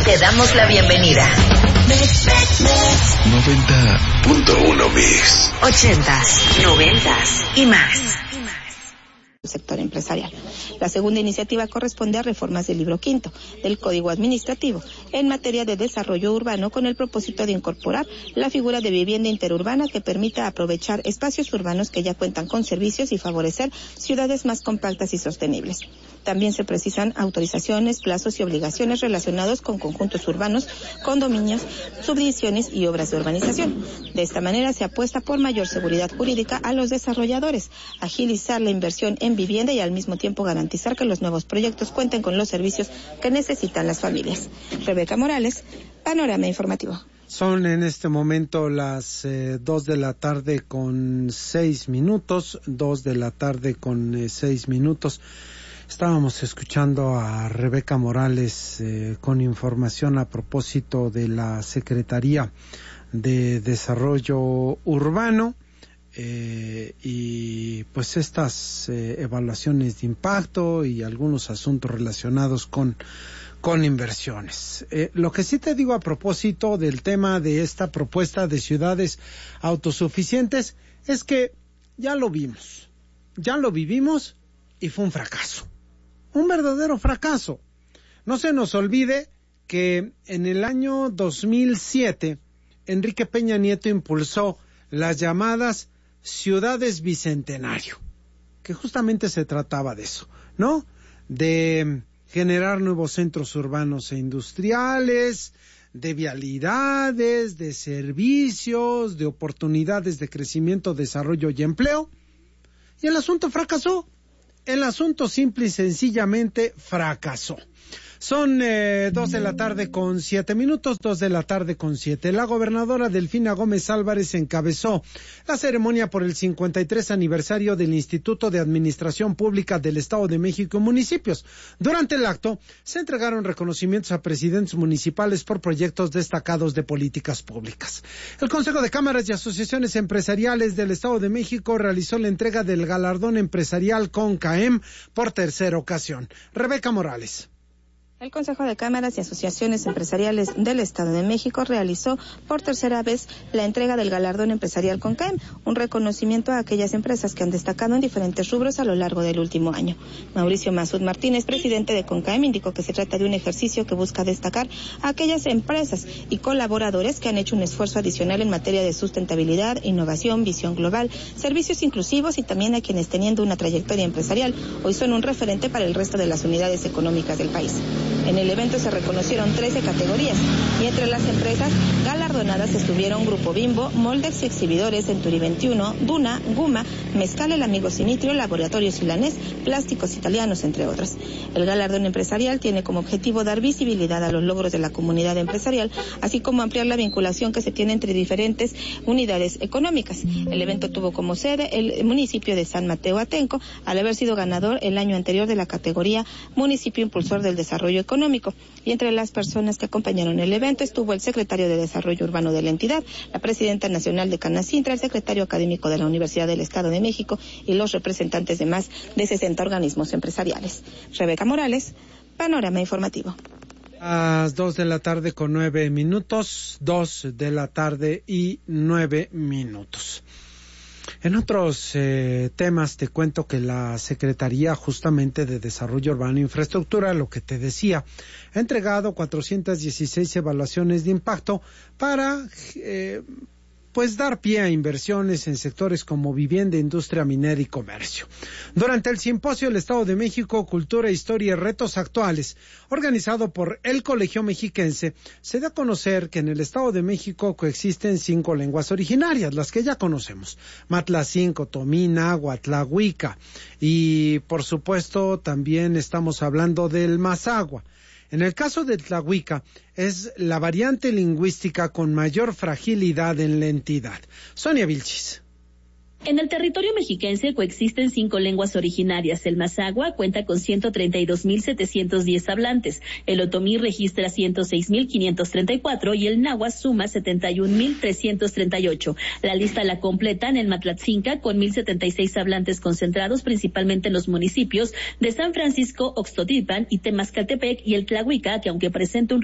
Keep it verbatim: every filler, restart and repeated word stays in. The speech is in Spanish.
Te damos la bienvenida. noventa punto uno Mix. Ochentas, noventas y más. Sector empresarial. La segunda iniciativa corresponde a reformas del libro quinto del Código Administrativo en materia de desarrollo urbano, con el propósito de incorporar la figura de vivienda interurbana que permita aprovechar espacios urbanos que ya cuentan con servicios y favorecer ciudades más compactas y sostenibles. También se precisan autorizaciones, plazos y obligaciones relacionados con conjuntos urbanos, condominios, subdivisiones y obras de urbanización. De esta manera se apuesta por mayor seguridad jurídica a los desarrolladores, agilizar la inversión en vivienda y al mismo tiempo garantizar que los nuevos proyectos cuenten con los servicios que necesitan las familias. Rebeca Morales, Panorama Informativo. Son en este momento las eh, dos de la tarde con seis minutos, dos de la tarde con eh, seis minutos. Estábamos escuchando a Rebeca Morales eh, con información a propósito de la Secretaría de Desarrollo Urbano eh, y pues estas eh, evaluaciones de impacto y algunos asuntos relacionados con con inversiones. Eh, lo que sí te digo a propósito del tema de esta propuesta de ciudades autosuficientes es que ya lo vimos, ya lo vivimos y fue un fracaso. Un verdadero fracaso. No se nos olvide que en el año dos mil siete, Enrique Peña Nieto impulsó las llamadas ciudades bicentenario, que justamente se trataba de eso, ¿no? De generar nuevos centros urbanos e industriales, de vialidades, de servicios, de oportunidades de crecimiento, desarrollo y empleo. Y el asunto fracasó. El asunto simple y sencillamente fracasó. Son eh, dos de la tarde con siete minutos, dos de la tarde con siete. La gobernadora Delfina Gómez Álvarez encabezó la ceremonia por el cincuenta y tres aniversario del Instituto de Administración Pública del Estado de México y municipios. Durante el acto se entregaron reconocimientos a presidentes municipales por proyectos destacados de políticas públicas. El Consejo de Cámaras y Asociaciones Empresariales del Estado de México realizó la entrega del galardón empresarial CONCAEM por tercera ocasión. Rebeca Morales. El Consejo de Cámaras y Asociaciones Empresariales del Estado de México realizó por tercera vez la entrega del galardón empresarial CONCAEM, un reconocimiento a aquellas empresas que han destacado en diferentes rubros a lo largo del último año. Mauricio Masud Martínez, presidente de CONCAEM, indicó que se trata de un ejercicio que busca destacar a aquellas empresas y colaboradores que han hecho un esfuerzo adicional en materia de sustentabilidad, innovación, visión global, servicios inclusivos y también a quienes, teniendo una trayectoria empresarial, hoy son un referente para el resto de las unidades económicas del país. En el evento se reconocieron trece categorías y entre las empresas galardonadas estuvieron Grupo Bimbo, Moldex y Exhibidores, Century veintiuno, Duna, Guma, Mezcal, El Amigo Simitrio, Laboratorios Silanés, Plásticos Italianos, entre otros. El galardón empresarial tiene como objetivo dar visibilidad a los logros de la comunidad empresarial, así como ampliar la vinculación que se tiene entre diferentes unidades económicas. El evento tuvo como sede el municipio de San Mateo Atenco, al haber sido ganador el año anterior de la categoría Municipio Impulsor del Desarrollo Económico. Y entre las personas que acompañaron el evento estuvo el secretario de Desarrollo Urbano de la entidad, la presidenta nacional de Canacintra, el secretario académico de la Universidad del Estado de México y los representantes de más de sesenta organismos empresariales. Rebeca Morales, Panorama Informativo. A las dos de la tarde con nueve minutos, dos de la tarde y nueve minutos. En otros eh, temas te cuento que la Secretaría justamente de Desarrollo Urbano e Infraestructura, lo que te decía, ha entregado cuatrocientas dieciséis evaluaciones de impacto para eh, pues dar pie a inversiones en sectores como vivienda, industria minera y comercio. Durante el simposio El Estado de México, Cultura, Historia y Retos Actuales, organizado por el Colegio Mexiquense, se da a conocer que en el Estado de México coexisten cinco lenguas originarias, las que ya conocemos: Matlacínco, Otomí, Náhuatl, Tlahuica, y por supuesto también estamos hablando del Mazahua. En el caso del Tlahuica, es la variante lingüística con mayor fragilidad en la entidad. Sonia Vilchis. En el territorio mexiquense coexisten cinco lenguas originarias. El Mazahua cuenta con ciento treinta y dos mil setecientos diez hablantes, el Otomí registra ciento seis mil quinientos treinta y cuatro y el Náhuatl suma setenta y un mil trescientos treinta y ocho. La lista la completan el Matlatzinca con mil setenta y seis hablantes concentrados principalmente en los municipios de San Francisco, Oxtotipan y Temascaltepec, y el Tlahuica, que aunque presenta un